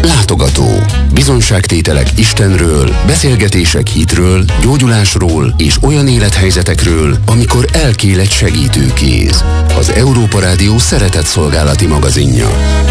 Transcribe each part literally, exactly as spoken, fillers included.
Látogató. Bizonyságtételek Istenről, beszélgetések hitről, gyógyulásról és olyan élethelyzetekről, amikor elkél egy segítőkéz. Az Európa Rádió szeretett szolgálati magazinja.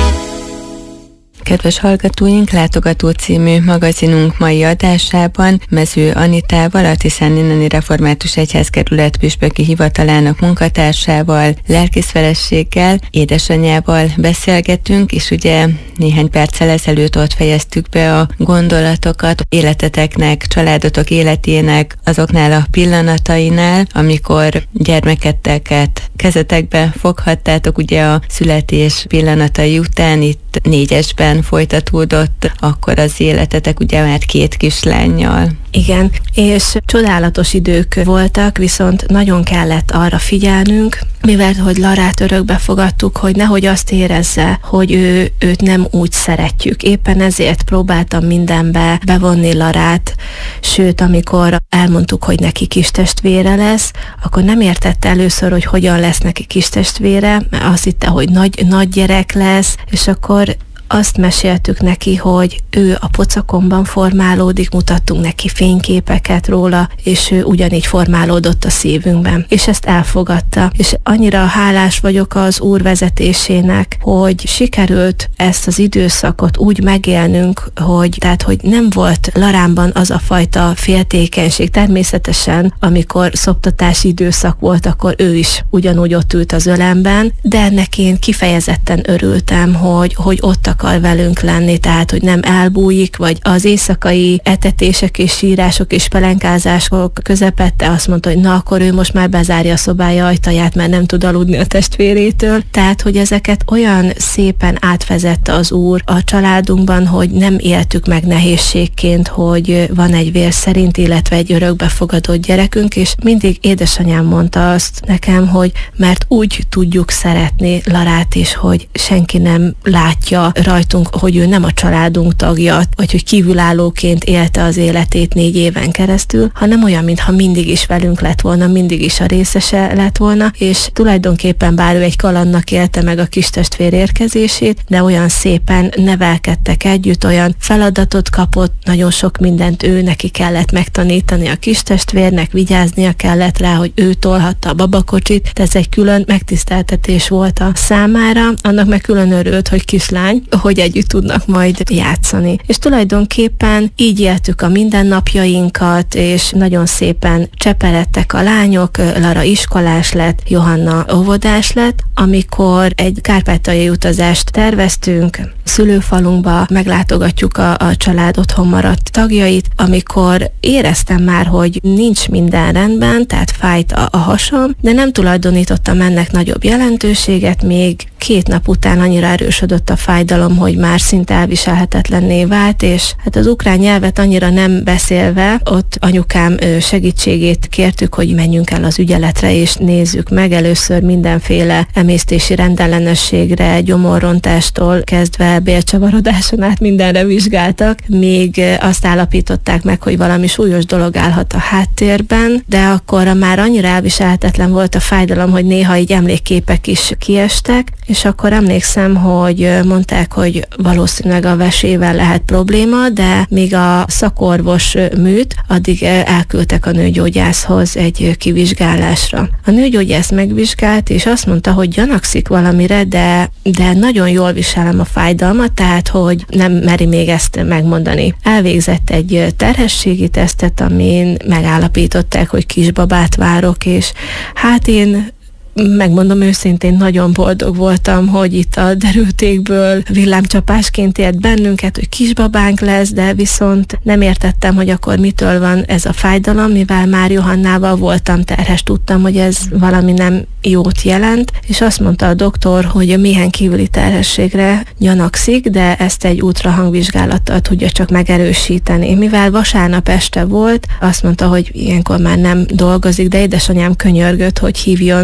Kedves hallgatóink, Látogató című magazinunk mai adásában Mező Anitával, a Tiszanineni Református Egyházkerület püspöki hivatalának munkatársával, lelkészfeleséggel, édesanyjával beszélgetünk, és ugye néhány perccel ezelőtt ott fejeztük be a gondolatokat életeteknek, családotok életének azoknál a pillanatainál, amikor gyermeketeket kezetekbe foghattátok, ugye a születés pillanatai után itt négyesben folytatódott akkor az életetek, ugye már két kislánnyal. Igen, és csodálatos idők voltak, viszont nagyon kellett arra figyelnünk, mivel hogy Larát örökbe fogadtuk, hogy nehogy azt érezze, hogy ő, őt nem úgy szeretjük. Éppen ezért próbáltam mindenbe bevonni Larát, sőt, amikor elmondtuk, hogy neki kistestvére lesz, akkor nem értette először, hogy hogyan lesz neki kistestvére, mert azt hitte, hogy nagy, nagy gyerek lesz, és akkor azt meséltük neki, hogy ő a pocakomban formálódik, mutattunk neki fényképeket róla, és ő ugyanígy formálódott a szívünkben. És ezt elfogadta. És annyira hálás vagyok az Úr vezetésének, hogy sikerült ezt az időszakot úgy megélnünk, hogy, tehát, hogy nem volt Larámban az a fajta féltékenység. Természetesen, amikor szoptatási időszak volt, akkor ő is ugyanúgy ott ült az ölemben, de ennek én kifejezetten örültem, hogy, hogy ott akar velünk lenni, tehát, hogy nem elbújik, vagy az éjszakai etetések és sírások és pelenkázások közepette azt mondta, hogy na, akkor ő most már bezárja a szobája ajtaját, mert nem tud aludni a testvérétől. Tehát, hogy ezeket olyan szépen átvezette az Úr a családunkban, hogy nem éltük meg nehézségként, hogy van egy vér szerint, illetve egy örökbefogadott gyerekünk, és mindig édesanyám mondta azt nekem, hogy mert úgy tudjuk szeretni Larát is, hogy senki nem látja rajtunk, hogy ő nem a családunk tagja, vagy hogy kívülállóként élte az életét négy éven keresztül, hanem olyan, mintha mindig is velünk lett volna, mindig is a részese lett volna, és tulajdonképpen bár ő egy kalandnak élte meg a kistestvér érkezését, de olyan szépen nevelkedtek együtt, olyan feladatot kapott, nagyon sok mindent ő neki kellett megtanítani a kistestvérnek, vigyáznia kellett rá, hogy ő tolhatta a babakocsit, de ez egy külön megtiszteltetés volt a számára, annak meg külön örült, hogy kislány, hogy együtt tudnak majd játszani. És tulajdonképpen így éltük a mindennapjainkat, és nagyon szépen cseperedtek a lányok, Lara iskolás lett, Johanna óvodás lett, amikor egy kárpátaljai utazást terveztünk, szülőfalunkba meglátogatjuk a, a család otthon maradt tagjait, amikor éreztem már, hogy nincs minden rendben, tehát fájt a, a hasam, de nem tulajdonítottam ennek nagyobb jelentőséget, még két nap után annyira erősödött a fájdalom, hogy már szinte elviselhetetlenné vált, és hát az ukrán nyelvet annyira nem beszélve, ott anyukám segítségét kértük, hogy menjünk el az ügyeletre, és nézzük meg először mindenféle emésztési rendellenességre, gyomorrontástól kezdve bélcsavarodáson át mindenre vizsgáltak, még azt állapították meg, hogy valami súlyos dolog állhat a háttérben, de akkor már annyira elviselhetetlen volt a fájdalom, hogy néha így emlékképek is kiestek, és akkor emlékszem, hogy mondták, hogy valószínűleg a vesével lehet probléma, de míg a szakorvos műt, addig elküldtek a nőgyógyászhoz egy kivizsgálásra. A nőgyógyász megvizsgált, és azt mondta, hogy gyanakszik valamire, de, de nagyon jól viselem a fájdalmat, tehát, hogy nem meri még ezt megmondani. Elvégzett egy terhességi tesztet, amin megállapították, hogy kisbabát várok, és hát én megmondom őszintén, nagyon boldog voltam, hogy itt a derültékből villámcsapásként ért bennünket, hogy kisbabánk lesz, de viszont nem értettem, hogy akkor mitől van ez a fájdalom, mivel már Johannával voltam terhes, tudtam, hogy ez valami nem jót jelent, és azt mondta a doktor, hogy a méhen kívüli terhességre gyanakszik, de ezt egy ultrahangvizsgálattal tudja csak megerősíteni. Mivel vasárnap este volt, azt mondta, hogy ilyenkor már nem dolgozik, de édesanyám könyörgött, hogy hívjon, hívjon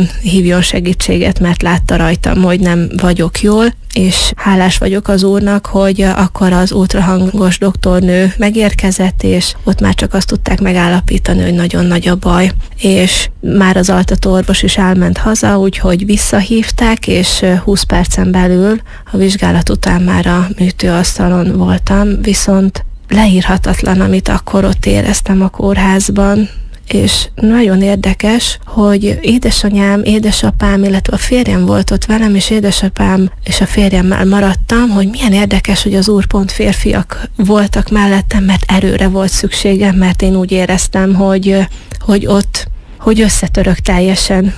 hívjon segítséget, mert látta rajtam, hogy nem vagyok jól, és hálás vagyok az Úrnak, hogy akkor az ultrahangos doktornő megérkezett, és ott már csak azt tudták megállapítani, hogy nagyon nagy a baj. És már az altató orvos is elment haza, úgyhogy visszahívták, és húsz percen belül a vizsgálat után már a műtőasztalon voltam, viszont leírhatatlan, amit akkor ott éreztem a kórházban, és nagyon érdekes, hogy édesanyám, édesapám, illetve a férjem volt ott velem, és édesapám és a férjemmel maradtam, hogy milyen érdekes, hogy az Úr pont férfiak voltak mellettem, mert erőre volt szükségem, mert én úgy éreztem, hogy, hogy ott, hogy összetörök teljesen.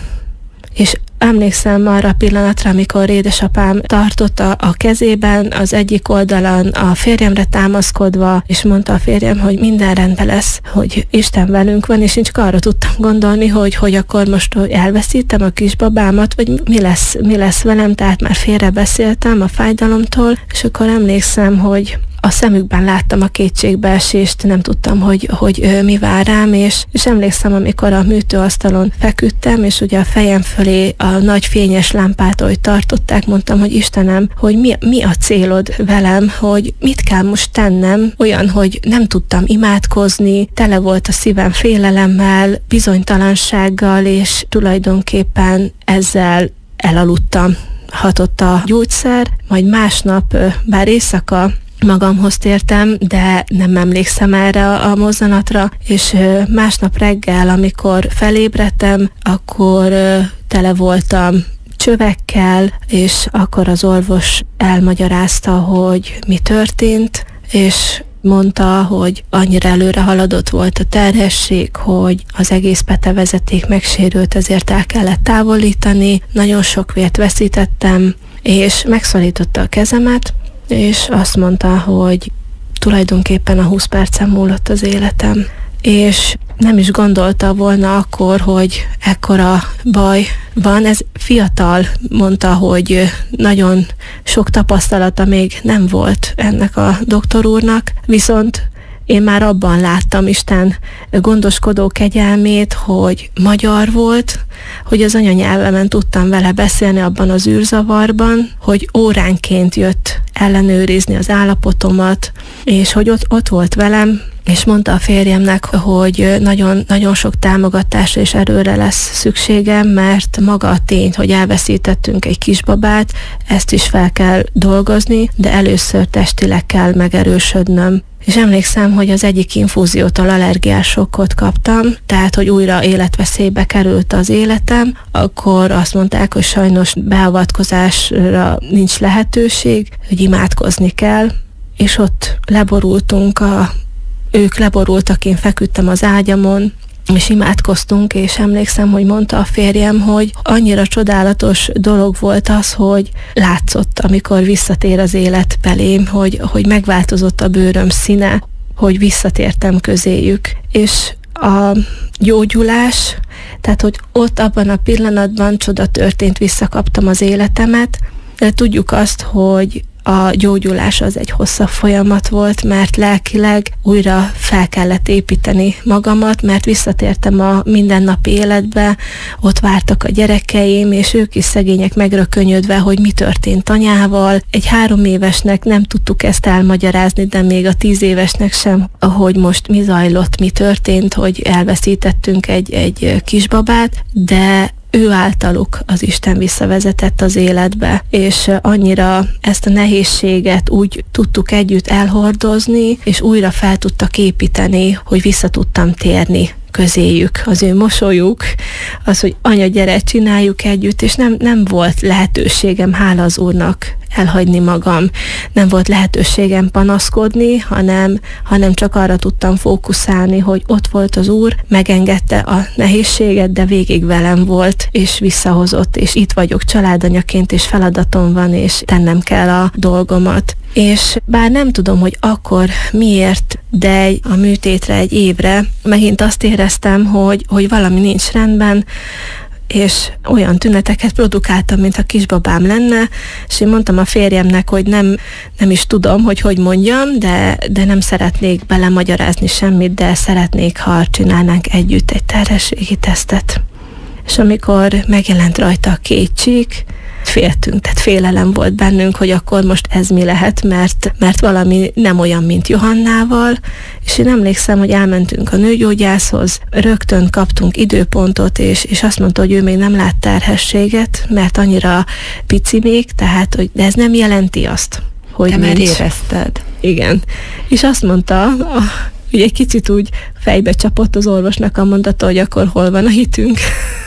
És emlékszem arra a pillanatra, amikor édesapám tartotta a kezében, az egyik oldalon a férjemre támaszkodva, és mondta a férjem, hogy minden rendben lesz, hogy Isten velünk van, és én csak arra tudtam gondolni, hogy, hogy akkor most hogy elveszítem a kisbabámat, vagy mi lesz, mi lesz velem, tehát már félre beszéltem a fájdalomtól, és akkor emlékszem, hogy a szemükben láttam a kétségbeesést, nem tudtam, hogy, hogy mi vár rám, és, és emlékszem, amikor a műtőasztalon feküdtem, és ugye a fejem fölé a nagy fényes lámpát, ahogy tartották, mondtam, hogy Istenem, hogy mi, mi a célod velem, hogy mit kell most tennem, olyan, hogy nem tudtam imádkozni, tele volt a szívem félelemmel, bizonytalansággal, és tulajdonképpen ezzel elaludtam. Hatott a gyógyszer, majd másnap, bár éjszaka magamhoz tértem, de nem emlékszem erre a mozzanatra, és másnap reggel, amikor felébredtem, akkor tele voltam csövekkel, és akkor az orvos elmagyarázta, hogy mi történt, és mondta, hogy annyira előre haladott volt a terhesség, hogy az egész petevezeték megsérült, ezért el kellett távolítani, nagyon sok vért veszítettem, és megszorította a kezemet, és azt mondta, hogy tulajdonképpen a húsz percen múlott az életem, és nem is gondolta volna akkor, hogy ekkora baj van. Ez fiatal, mondta, hogy nagyon sok tapasztalata még nem volt ennek a doktor úrnak, viszont én már abban láttam Isten gondoskodó kegyelmét, hogy magyar volt, hogy az anyanyelvemen tudtam vele beszélni abban az űrzavarban, hogy óránként jött ellenőrizni az állapotomat, és hogy ott, ott volt velem, és mondta a férjemnek, hogy nagyon, nagyon sok támogatásra és erőre lesz szükségem, mert maga a tény, hogy elveszítettünk egy kisbabát, ezt is fel kell dolgozni, de először testileg kell megerősödnöm. És emlékszem, hogy az egyik infúziótól allergiás sokkot kaptam, tehát, hogy újra életveszélybe került az életem, akkor azt mondták, hogy sajnos beavatkozásra nincs lehetőség, hogy imádkozni kell, és ott leborultunk, a, ők leborultak, én feküdtem az ágyamon, és imádkoztunk, és emlékszem, hogy mondta a férjem, hogy annyira csodálatos dolog volt az, hogy látszott, amikor visszatér az élet belém, hogy, hogy megváltozott a bőröm színe, hogy visszatértem közéjük. És a gyógyulás, tehát, hogy ott abban a pillanatban csoda történt, visszakaptam az életemet, de tudjuk azt, hogy a gyógyulás az egy hosszabb folyamat volt, mert lelkileg újra fel kellett építeni magamat, mert visszatértem a mindennapi életbe, ott vártak a gyerekeim, és ők is szegények megrökönyödve, hogy mi történt anyával. Egy három évesnek nem tudtuk ezt elmagyarázni, de még a tíz évesnek sem, ahogy most mi zajlott, mi történt, hogy elveszítettünk egy, egy kisbabát, de ő általuk az Isten visszavezetett az életbe, és annyira ezt a nehézséget úgy tudtuk együtt elhordozni, és újra fel tudtak építeni, hogy vissza tudtam térni közéjük. Az ő mosolyuk, az, hogy anya, gyere, csináljuk együtt, és nem, nem volt lehetőségem, hála az Úrnak, elhagyni magam. Nem volt lehetőségem panaszkodni, hanem, hanem csak arra tudtam fókuszálni, hogy ott volt az Úr, megengedte a nehézséget, de végig velem volt, és visszahozott, és itt vagyok családanyaként, és feladatom van, és tennem kell a dolgomat. És bár nem tudom, hogy akkor miért, de a műtétre egy évre megint azt éreztem, hogy, hogy valami nincs rendben, és olyan tüneteket produkáltam, mintha kisbabám lenne, és én mondtam a férjemnek, hogy nem, nem is tudom, hogy hogy mondjam, de, de nem szeretnék belemagyarázni semmit, de szeretnék, ha csinálnánk együtt egy terhességi tesztet. És amikor megjelent rajta a két csík, féltünk, tehát félelem volt bennünk, hogy akkor most ez mi lehet, mert, mert valami nem olyan, mint Johannával, és én emlékszem, hogy elmentünk a nőgyógyászhoz, rögtön kaptunk időpontot, és, és azt mondta, hogy ő még nem lát terhességet, mert annyira pici még, tehát, hogy de ez nem jelenti azt, hogy te nincs. már érezted. Igen. És azt mondta, a, ugye egy kicsit úgy fejbe csapott az orvosnak a mondata, hogy akkor hol van a hitünk.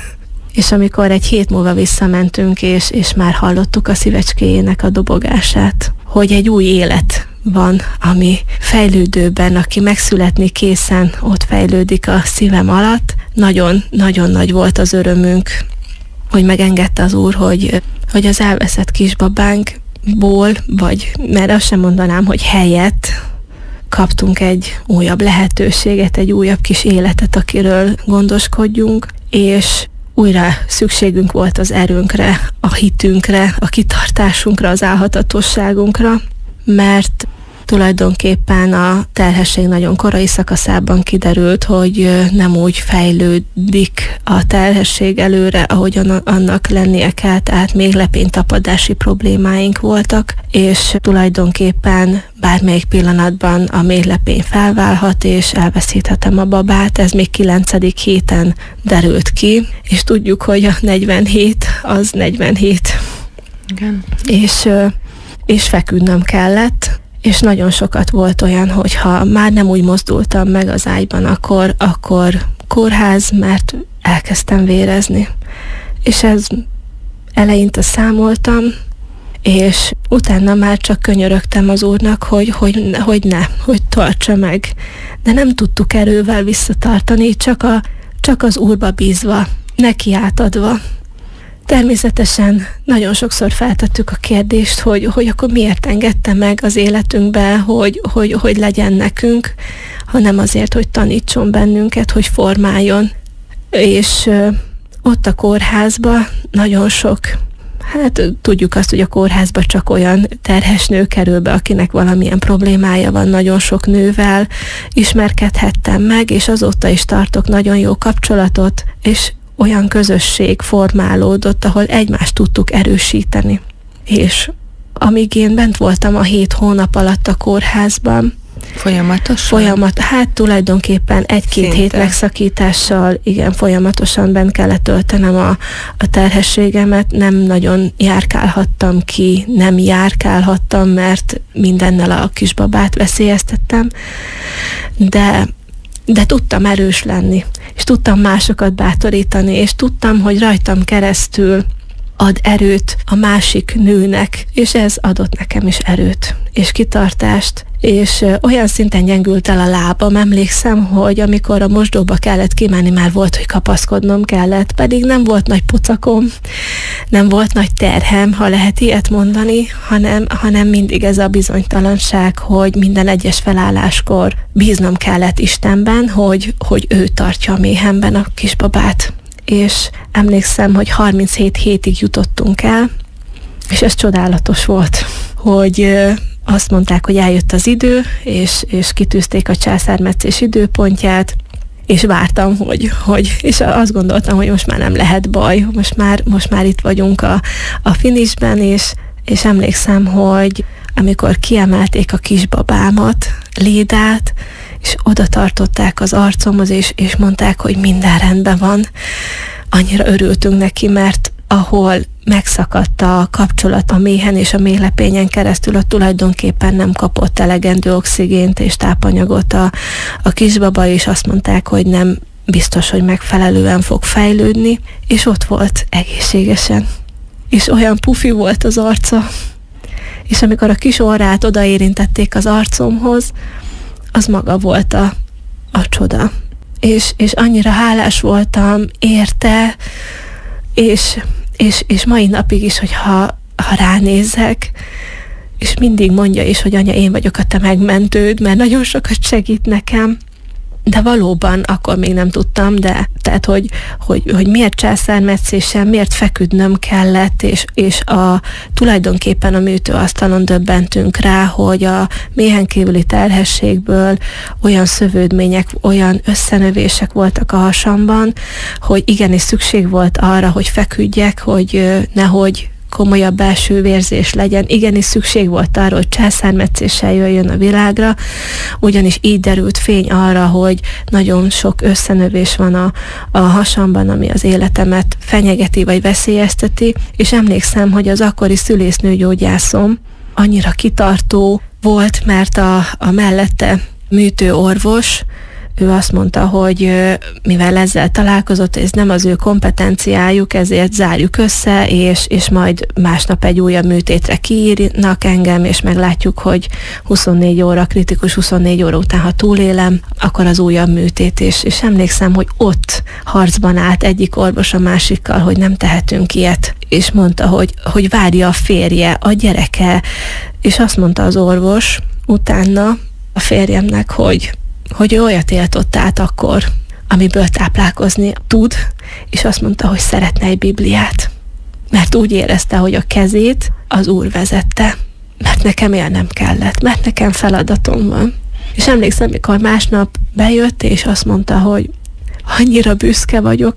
És amikor egy hét múlva visszamentünk, és, és már hallottuk a szívecskéjének a dobogását, hogy egy új élet van, ami fejlődőben, aki megszületni készen, ott fejlődik a szívem alatt. Nagyon-nagyon nagy volt az örömünk, hogy megengedte az Úr, hogy, hogy az elveszett kisbabánkból, vagy mert azt sem mondanám, hogy helyett, kaptunk egy újabb lehetőséget, egy újabb kis életet, akiről gondoskodjunk, és újra szükségünk volt az erőnkre, a hitünkre, a kitartásunkra, az álhatatosságunkra, mert tulajdonképpen a terhesség nagyon korai szakaszában kiderült, hogy nem úgy fejlődik a terhesség előre, ahogy annak lennie kell, tehát még lepénytapadási problémáink voltak, és tulajdonképpen bármelyik pillanatban a méhlepény felválhat, és elveszíthetem a babát. Ez még kilencedik héten derült ki, és tudjuk, hogy a negyvenhét az negyvenhét. Igen. És, és feküdnöm kellett, és nagyon sokat volt olyan, hogy ha már nem úgy mozdultam meg az ágyban, akkor, akkor kórház, mert elkezdtem vérezni. És ez eleinte számoltam, és utána már csak könyörögtem az Úrnak, hogy, hogy, hogy ne, hogy tartsa meg. De nem tudtuk erővel visszatartani, csak, a, csak az Úrba bízva, neki átadva. Természetesen nagyon sokszor feltettük a kérdést, hogy, hogy akkor miért engedte meg az életünkbe, hogy, hogy, hogy legyen nekünk, hanem azért, hogy tanítson bennünket, hogy formáljon. És ö, ott a kórházba nagyon sok, hát tudjuk azt, hogy a kórházba csak olyan terhes nő kerül be, akinek valamilyen problémája van, nagyon sok nővel ismerkedhettem meg, és azóta is tartok nagyon jó kapcsolatot, és olyan közösség formálódott, ahol egymást tudtuk erősíteni. És amíg én bent voltam a hét hónap alatt a kórházban, Folyamatosan? Folyamat, hát tulajdonképpen egy-két Szinte. hét megszakítással, igen, folyamatosan bent kellett töltenem a, a terhességemet, nem nagyon járkálhattam ki, nem járkálhattam, mert mindennel a kisbabát veszélyeztettem, de de tudtam erős lenni, és tudtam másokat bátorítani, és tudtam, hogy rajtam keresztül ad erőt a másik nőnek, és ez adott nekem is erőt, és kitartást, és olyan szinten gyengült el a lábam, emlékszem, hogy amikor a mosdóba kellett kimenni, már volt, hogy kapaszkodnom kellett, pedig nem volt nagy pocakom, nem volt nagy terhem, ha lehet ilyet mondani, hanem, hanem mindig ez a bizonytalanság, hogy minden egyes felálláskor bíznom kellett Istenben, hogy, hogy ő tartja a méhemben a kisbabát. És emlékszem, hogy harminchét hétig jutottunk el, és ez csodálatos volt, hogy azt mondták, hogy eljött az idő, és, és kitűzték a császármetszés időpontját, és vártam, hogy, hogy, és azt gondoltam, hogy most már nem lehet baj, most már, most már itt vagyunk a, a finishben, és, és emlékszem, hogy amikor kiemelték a kisbabámat, Lédát, és oda tartották az arcomhoz, és, és mondták, hogy minden rendben van. Annyira örültünk neki, mert ahol megszakadt a kapcsolat a méhen és a méhlepényen keresztül, ott tulajdonképpen nem kapott elegendő oxigént és tápanyagot a, a kisbaba, és azt mondták, hogy nem biztos, hogy megfelelően fog fejlődni, és ott volt egészségesen. És olyan pufi volt az arca, és amikor a kis orrát odaérintették az arcomhoz, az maga volt a, a csoda. És, és annyira hálás voltam érte, és, és, és mai napig is, hogyha ha ránézek, és mindig mondja is, hogy anya, én vagyok a te megmentőd, mert nagyon sokat segít nekem, de valóban akkor még nem tudtam, de tehát, hogy, hogy, hogy miért császármetszéssel, miért feküdnöm kellett, és, és a, tulajdonképpen a műtőasztalon döbbentünk rá, hogy a méhen kívüli terhességből olyan szövődmények, olyan összenövések voltak a hasamban, hogy igenis szükség volt arra, hogy feküdjek, hogy nehogy komolyabb belső vérzés legyen. Igenis szükség volt arra, hogy császármetszéssel jöjjön a világra, ugyanis így derült fény arra, hogy nagyon sok összenövés van a, a hasamban, ami az életemet fenyegeti vagy veszélyezteti, és emlékszem, hogy az akkori szülésznőgyógyászom annyira kitartó volt, mert a, a mellette műtő orvos, ő azt mondta, hogy mivel ezzel találkozott, ez nem az ő kompetenciájuk, ezért zárjuk össze, és, és majd másnap egy újabb műtétre kiírnak engem, és meglátjuk, hogy huszonnégy óra, kritikus huszonnégy óra után, ha túlélem, akkor az újabb műtét is. És emlékszem, hogy ott harcban állt egyik orvos a másikkal, hogy nem tehetünk ilyet, és mondta, hogy, hogy várja a férje, a gyereke, és azt mondta az orvos utána a férjemnek, hogy hogy ő olyat élt ott át akkor, amiből táplálkozni tud, és azt mondta, hogy szeretne egy Bibliát. Mert úgy érezte, hogy a kezét az Úr vezette, mert nekem élnem kellett, mert nekem feladatom van. És emlékszem, mikor másnap bejött, és azt mondta, hogy annyira büszke vagyok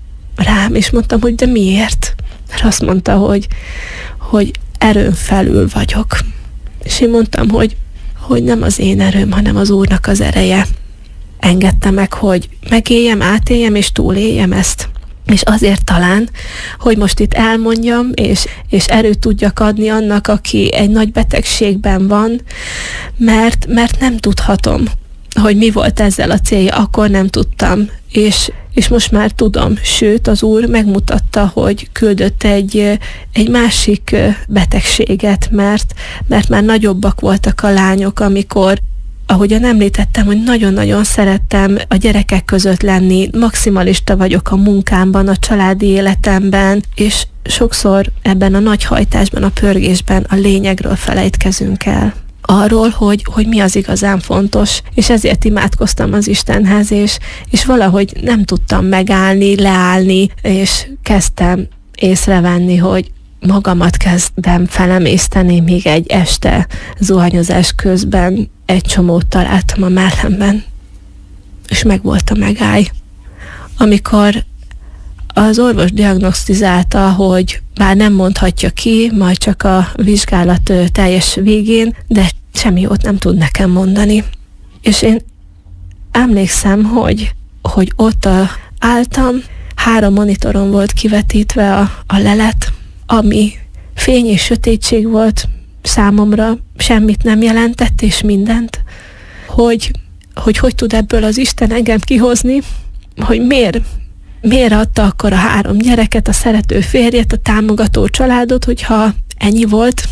rám, és mondtam, hogy de miért? Mert azt mondta, hogy, hogy erőn felül vagyok. És én mondtam, hogy hogy nem az én erőm, hanem az Úrnak az ereje engedte meg, hogy megéljem, átéljem és túléljem ezt. És azért talán, hogy most itt elmondjam, és, és erőt tudjak adni annak, aki egy nagy betegségben van, mert, mert nem tudhatom, hogy mi volt ezzel a célja, akkor nem tudtam, és, és most már tudom, sőt az Úr megmutatta, hogy küldött egy, egy másik betegséget, mert, mert már nagyobbak voltak a lányok, amikor, ahogyan említettem, hogy nagyon-nagyon szerettem a gyerekek között lenni, maximalista vagyok a munkámban, a családi életemben, és sokszor ebben a nagy hajtásban, a pörgésben a lényegről felejtkezünk el. Arról, hogy, hogy mi az igazán fontos, és ezért imádkoztam az Istenhez, és, és valahogy nem tudtam megállni, leállni, és kezdtem észrevenni, hogy magamat kezdem felemészteni, még egy este zuhanyozás közben egy csomót találtam a mellemben, és megvolt a megáll. Amikor az orvos diagnosztizálta, hogy bár nem mondhatja ki, majd csak a vizsgálat teljes végén, de semmi jót nem tud nekem mondani. És én emlékszem, hogy, hogy ott a, álltam, három monitoron volt kivetítve a, a lelet, ami fény és sötétség volt számomra, semmit nem jelentett, és mindent, hogy hogy, hogy tud ebből az Isten engem kihozni, hogy miért Miért adta akkor a három gyereket, a szerető férjet, a támogató családot, hogyha ennyi volt?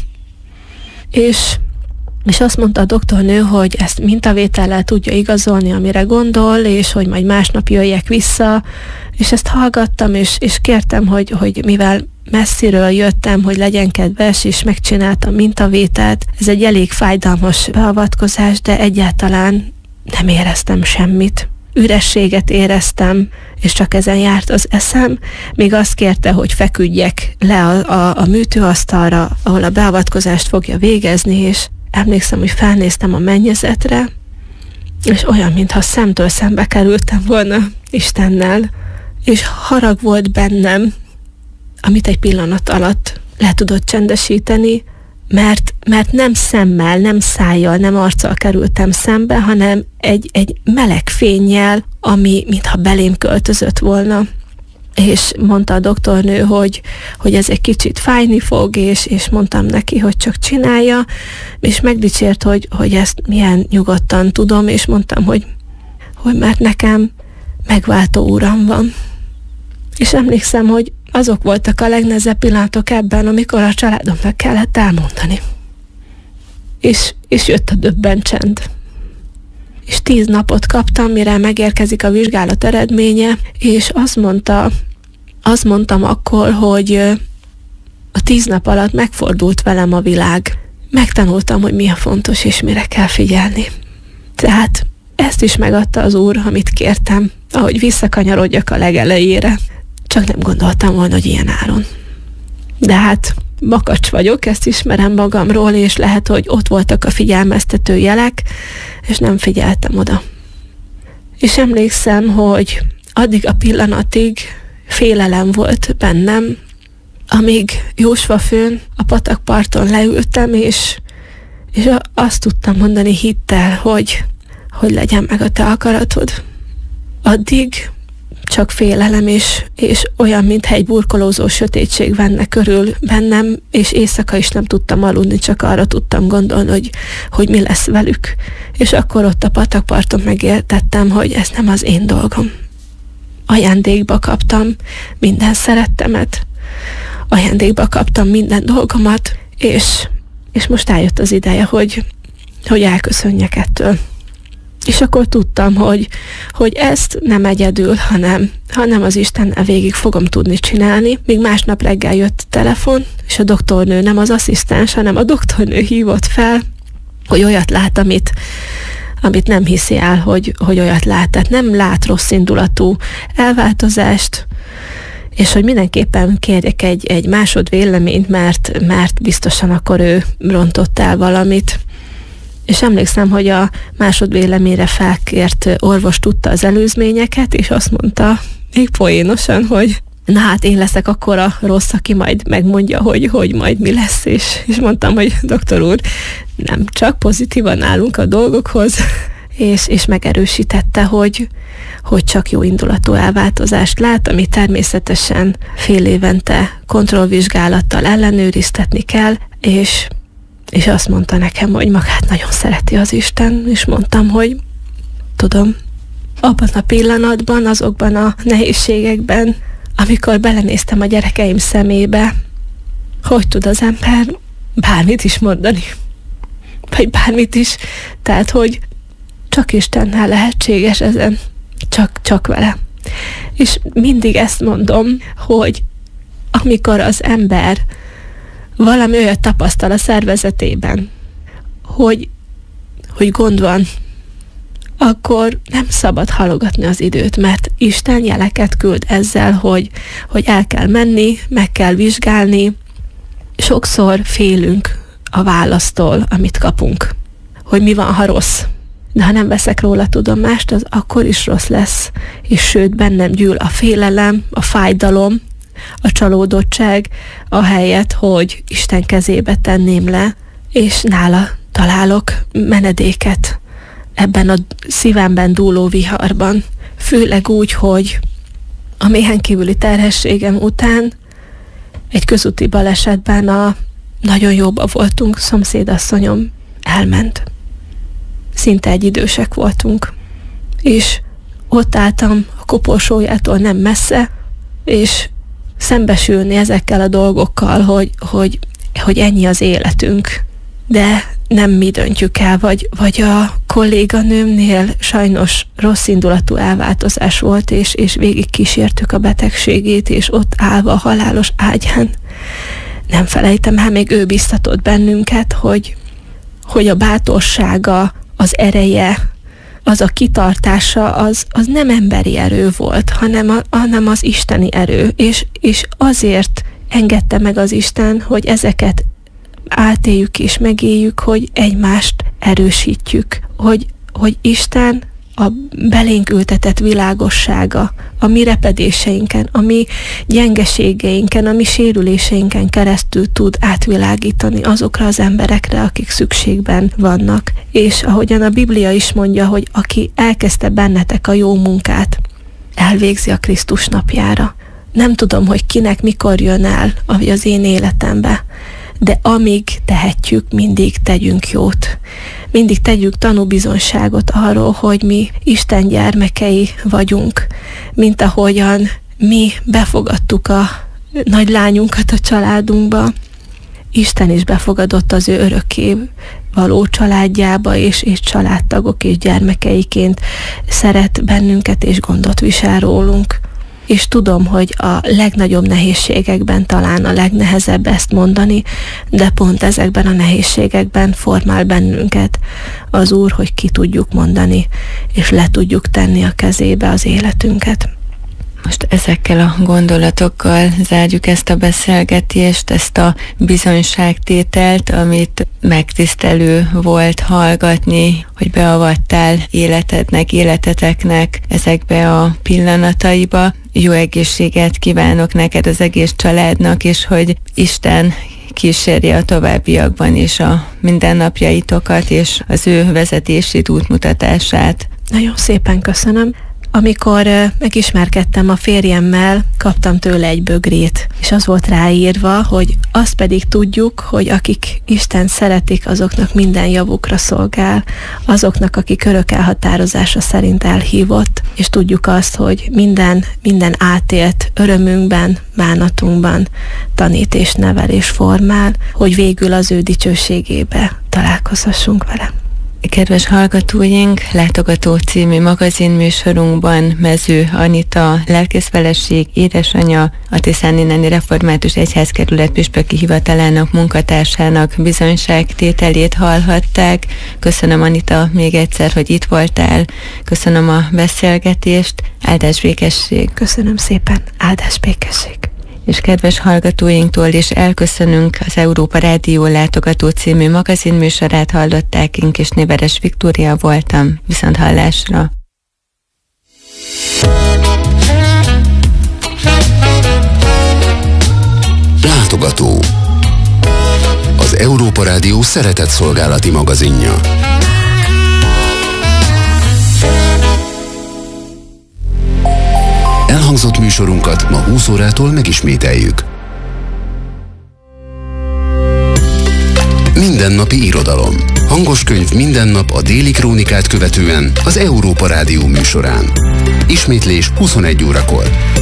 És, és azt mondta a doktornő, hogy ezt mintavétellel tudja igazolni, amire gondol, és hogy majd másnap jöjjek vissza, és ezt hallgattam, és, és kértem, hogy, hogy mivel messziről jöttem, hogy legyen kedves, és megcsináltam mintavételt. Ez egy elég fájdalmas beavatkozás, de egyáltalán nem éreztem semmit. Ürességet éreztem, és csak ezen járt az eszem, még azt kérte, hogy feküdjek le a, a, a műtőasztalra, ahol a beavatkozást fogja végezni, és emlékszem, hogy felnéztem a mennyezetre, és olyan, mintha szemtől szembe kerültem volna Istennel, és harag volt bennem, amit egy pillanat alatt le tudott csendesíteni, Mert, mert nem szemmel, nem szájjal, nem arccal kerültem szembe, hanem egy, egy meleg fénnyel, ami mintha belém költözött volna. És mondta a doktornő, hogy, hogy ez egy kicsit fájni fog, és, és mondtam neki, hogy csak csinálja, és megdicsért, hogy, hogy ezt milyen nyugodtan tudom, és mondtam, hogy, hogy mert nekem megváltó Uram van. És emlékszem, hogy azok voltak a legnehezebb pillanatok ebben, amikor a családomnak kellett elmondani. És, és jött a döbben csend. És tíz napot kaptam, mire megérkezik a vizsgálat eredménye, és azt mondta, azt mondtam akkor, hogy a tíz nap alatt megfordult velem a világ. Megtanultam, hogy mi a fontos, és mire kell figyelni. Tehát ezt is megadta az Úr, amit kértem, ahogy visszakanyarodjak a legelejére. Csak nem gondoltam volna, hogy ilyen áron. De hát makacs vagyok, ezt ismerem magamról, és lehet, hogy ott voltak a figyelmeztető jelek, és nem figyeltem oda. És emlékszem, hogy addig a pillanatig félelem volt bennem, amíg Jósvafőn a patakparton leültem, és, és azt tudtam mondani hittel, hogy, hogy legyen meg a te akaratod. Addig csak félelem, és, és olyan, mintha egy burkolózó sötétség venne körül bennem, és éjszaka is nem tudtam aludni, csak arra tudtam gondolni, hogy, hogy mi lesz velük. És akkor ott a patakparton megértettem, hogy ez nem az én dolgom. Ajándékba kaptam minden szerettemet, ajándékba kaptam minden dolgomat, és, és most eljött az ideje, hogy, hogy elköszönjek ettől. És akkor tudtam, hogy, hogy ezt nem egyedül, hanem, hanem az Istennel végig fogom tudni csinálni. Még másnap reggel jött a telefon, és a doktornő, nem az asszisztens, hanem a doktornő hívott fel, hogy olyat lát, amit, amit nem hiszi el, hogy, hogy olyat lát. Tehát nem lát rossz indulatú elváltozást, és hogy mindenképpen kérjek egy, egy másodvéleményt, mert, mert biztosan akkor ő rontott el valamit. És emlékszem, hogy a másodvéleményre felkért orvos tudta az előzményeket, és azt mondta még poénosan, hogy na hát én leszek akkor a rossz, aki majd megmondja, hogy, hogy majd mi lesz, és, és mondtam, hogy doktor úr, nem csak pozitívan állunk a dolgokhoz, és, és megerősítette, hogy, hogy csak jó indulatú elváltozást lát, ami természetesen fél évente kontrollvizsgálattal ellenőriztetni kell, és és azt mondta nekem, hogy magát nagyon szereti az Isten, és mondtam, hogy tudom, abban a pillanatban, azokban a nehézségekben, amikor belenéztem a gyerekeim szemébe, hogy tud az ember bármit is mondani, vagy bármit is, tehát, hogy csak Istennel lehetséges ezen, csak, csak vele. És mindig ezt mondom, hogy amikor az ember valami olyat tapasztal a szervezetében, hogy, hogy gond van, akkor nem szabad halogatni az időt, mert Isten jeleket küld ezzel, hogy, hogy el kell menni, meg kell vizsgálni. Sokszor félünk a választól, amit kapunk, hogy mi van, ha rossz. De ha nem veszek róla tudomást, az akkor is rossz lesz, és sőt, bennem gyűl a félelem, a fájdalom, a csalódottság, ahelyett, hogy Isten kezébe tenném le, és nála találok menedéket ebben a szívemben dúló viharban. Főleg úgy, hogy a méhen kívüli terhességem után egy közúti balesetben a nagyon jóba voltunk, szomszédasszonyom elment. Szinte egy idősek voltunk. És ott álltam a koporsójától nem messze, és szembesülni ezekkel a dolgokkal, hogy, hogy, hogy ennyi az életünk, de nem mi döntjük el, vagy, vagy a kolléganőmnél sajnos rossz indulatú elváltozás volt, és, és végig kísértük a betegségét, és ott állva a halálos ágyán. Nem felejtem el, még ő biztatott bennünket, hogy, hogy a bátorsága, az ereje, az a kitartása, az, az nem emberi erő volt, hanem, a, hanem az isteni erő, és, és azért engedte meg az Isten, hogy ezeket átéljük és megéljük, hogy egymást erősítjük, hogy, hogy Isten a belénk ültetett világossága, a mi repedéseinken, a mi gyengeségeinken, a mi sérüléseinken keresztül tud átvilágítani azokra az emberekre, akik szükségben vannak. És ahogyan a Biblia is mondja, hogy aki elkezdte bennetek a jó munkát, elvégzi a Krisztus napjára. Nem tudom, hogy kinek mikor jön el az én életembe, de amíg tehetjük, mindig tegyünk jót. Mindig tegyük tanúbizonságot arról, hogy mi Isten gyermekei vagyunk, mint ahogyan mi befogadtuk a nagylányunkat a családunkba. Isten is befogadott az ő örökké való családjába, és, és családtagok és gyermekeiként szeret bennünket, és gondot visel rólunk. és tudom, hogy a legnagyobb nehézségekben talán a legnehezebb ezt mondani, de pont ezekben a nehézségekben formál bennünket az Úr, hogy ki tudjuk mondani, és le tudjuk tenni a kezébe az életünket. Most ezekkel a gondolatokkal zárjuk ezt a beszélgetést, ezt a bizonyságtételt, amit megtisztelő volt hallgatni, hogy beavattál életednek, életeteknek ezekbe a pillanataiba. Jó egészséget kívánok neked, az egész családnak, és hogy Isten kísérje a továbbiakban is a mindennapjaitokat, és az ő vezetését, útmutatását. Nagyon szépen köszönöm. Amikor megismerkedtem a férjemmel, kaptam tőle egy bögrét, és az volt ráírva, hogy azt pedig tudjuk, hogy akik Isten szeretik, azoknak minden javukra szolgál, azoknak, akik örök elhatározása szerint elhívott, és tudjuk azt, hogy minden, minden átélt örömünkben, bánatunkban tanít és nevel és formál, hogy végül az ő dicsőségébe találkozhassunk vele. Kedves hallgatóink, Látogató című magazinműsorunkban Mező Anita, lelkészfeleség, édesanyja, a Tiszáninneni Református Egyházkerület püspöki hivatalának munkatársának bizonyságtételét hallhatták. Köszönöm, Anita, még egyszer, hogy itt voltál. Köszönöm a beszélgetést. Áldás békesség. Köszönöm szépen. Áldás békesség. És kedves hallgatóinktól is elköszönünk. Az Európa Rádió Látogató című magazinműsorát hallották, én Kis Néveres Viktória voltam. Viszont hallásra! Látogató. Az Európa Rádió szeretett szolgálati magazinja. Elhangzott műsorunkat ma húsz órától megismételjük. Mindennapi irodalom. Hangos könyv minden nap a Déli Krónikát követően az Európa Rádió műsorán. Ismétlés huszonegy órakor.